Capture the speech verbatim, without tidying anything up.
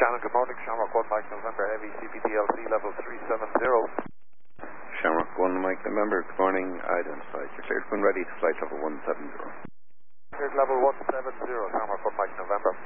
Shannon, good morning. Shamrock one Mike November Heavy C P T L C level three seven zero. Shamrock one Mike November, good morning. Identified. You're cleared when ready to flight level one seven zero. Cleared level one seven zero, Shamrock one Mike November.